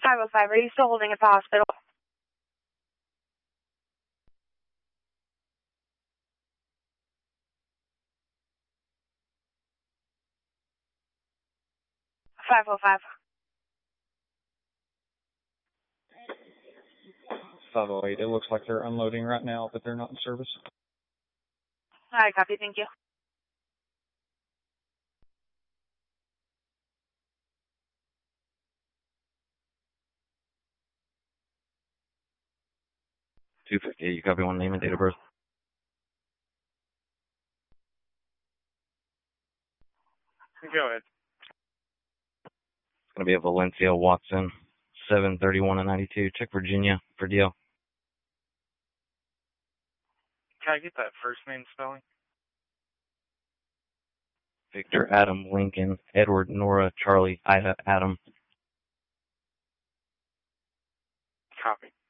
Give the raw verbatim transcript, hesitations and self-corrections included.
five oh five, are you still holding at the hospital? five oh five. five oh eight, it looks like they're unloading right now, but they're not in service. Alright, copy, thank you. two fifty, you copy one name and date of birth? Go ahead. It's going to be a Valencia Watson, seven thirty-one and ninety-two. Check Virginia for D L. Can I get that first name spelling? Victor Adam Lincoln, Edward Nora Charlie Ida Adam. Copy.